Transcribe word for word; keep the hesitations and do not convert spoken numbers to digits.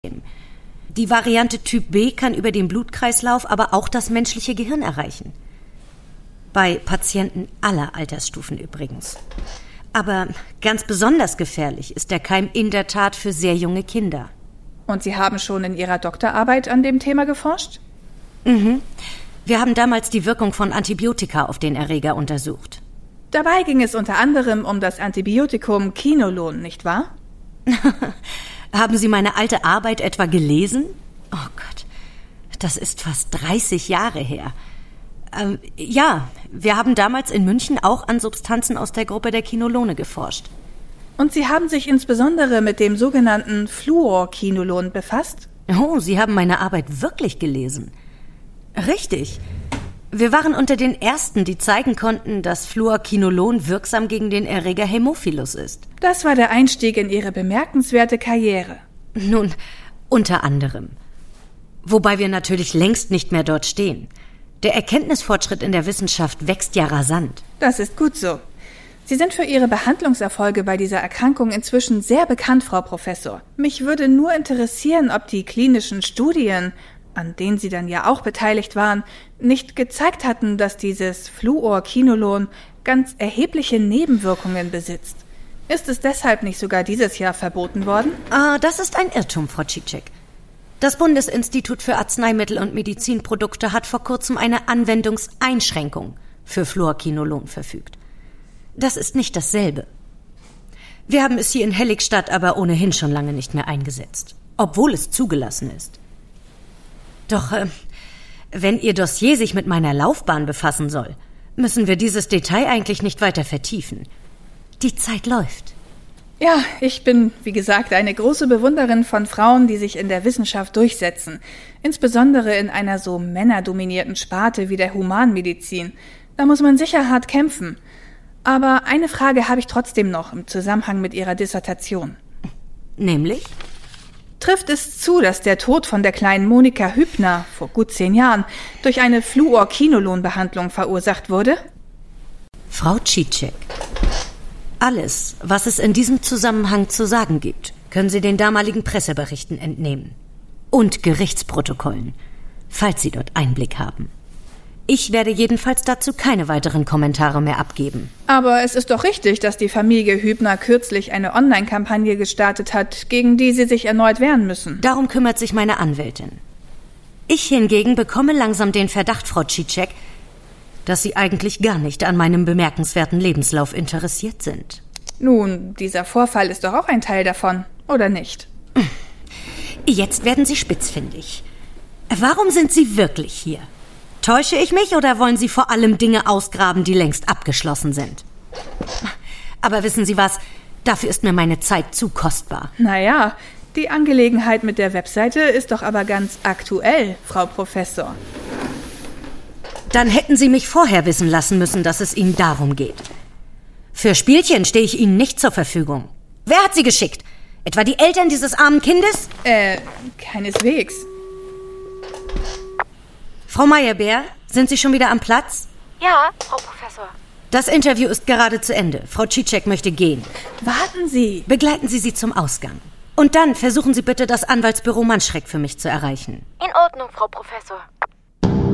Die Variante Typ B kann über den Blutkreislauf aber auch das menschliche Gehirn erreichen. Bei Patienten aller Altersstufen übrigens. Aber ganz besonders gefährlich ist der Keim in der Tat für sehr junge Kinder. Und Sie haben schon in Ihrer Doktorarbeit an dem Thema geforscht? Mhm. Wir haben damals die Wirkung von Antibiotika auf den Erreger untersucht. Dabei ging es unter anderem um das Antibiotikum Kinolon, nicht wahr? Haben Sie meine alte Arbeit etwa gelesen? Oh Gott, das ist fast dreißig Jahre her. Ähm, ja, wir haben damals in München auch an Substanzen aus der Gruppe der Kinolone geforscht. Und Sie haben sich insbesondere mit dem sogenannten Fluorkinolon befasst? Oh, Sie haben meine Arbeit wirklich gelesen. Richtig. Wir waren unter den Ersten, die zeigen konnten, dass Fluorkinolon wirksam gegen den Erreger Hämophilus ist. Das war der Einstieg in Ihre bemerkenswerte Karriere. Nun, unter anderem. Wobei wir natürlich längst nicht mehr dort stehen. Der Erkenntnisfortschritt in der Wissenschaft wächst ja rasant. Das ist gut so. Sie sind für Ihre Behandlungserfolge bei dieser Erkrankung inzwischen sehr bekannt, Frau Professor. Mich würde nur interessieren, ob die klinischen Studien, an denen Sie dann ja auch beteiligt waren, nicht gezeigt hatten, dass dieses Fluorkinolon ganz erhebliche Nebenwirkungen besitzt. Ist es deshalb nicht sogar dieses Jahr verboten worden? Ah, das ist ein Irrtum, Frau Cicek. Das Bundesinstitut für Arzneimittel und Medizinprodukte hat vor kurzem eine Anwendungseinschränkung für Fluorkinolon verfügt. Das ist nicht dasselbe. Wir haben es hier in Helligstadt aber ohnehin schon lange nicht mehr eingesetzt, obwohl es zugelassen ist. Doch äh, wenn Ihr Dossier sich mit meiner Laufbahn befassen soll, müssen wir dieses Detail eigentlich nicht weiter vertiefen. Die Zeit läuft. Ja, ich bin, wie gesagt, eine große Bewunderin von Frauen, die sich in der Wissenschaft durchsetzen. Insbesondere in einer so männerdominierten Sparte wie der Humanmedizin. Da muss man sicher hart kämpfen. Aber eine Frage habe ich trotzdem noch im Zusammenhang mit Ihrer Dissertation. Nämlich? Trifft es zu, dass der Tod von der kleinen Monika Hübner vor gut zehn Jahren durch eine Fluorkinolonbehandlung verursacht wurde? Frau Cicek, alles, was es in diesem Zusammenhang zu sagen gibt, können Sie den damaligen Presseberichten entnehmen. Und Gerichtsprotokollen, falls Sie dort Einblick haben. Ich werde jedenfalls dazu keine weiteren Kommentare mehr abgeben. Aber es ist doch richtig, dass die Familie Hübner kürzlich eine Online-Kampagne gestartet hat, gegen die sie sich erneut wehren müssen. Darum kümmert sich meine Anwältin. Ich hingegen bekomme langsam den Verdacht, Frau Cicek, dass Sie eigentlich gar nicht an meinem bemerkenswerten Lebenslauf interessiert sind. Nun, dieser Vorfall ist doch auch ein Teil davon, oder nicht? Jetzt werden Sie spitzfindig. Warum sind Sie wirklich hier? Täusche ich mich oder wollen Sie vor allem Dinge ausgraben, die längst abgeschlossen sind? Aber wissen Sie was? Dafür ist mir meine Zeit zu kostbar. Naja, die Angelegenheit mit der Webseite ist doch aber ganz aktuell, Frau Professor. Dann hätten Sie mich vorher wissen lassen müssen, dass es Ihnen darum geht. Für Spielchen stehe ich Ihnen nicht zur Verfügung. Wer hat Sie geschickt? Etwa die Eltern dieses armen Kindes? Äh, keineswegs. Frau Meyerbeer, sind Sie schon wieder am Platz? Ja, Frau Professor. Das Interview ist gerade zu Ende. Frau Cicek möchte gehen. Warten Sie. Begleiten Sie sie zum Ausgang. Und dann versuchen Sie bitte, das Anwaltsbüro Manschreck für mich zu erreichen. In Ordnung, Frau Professor.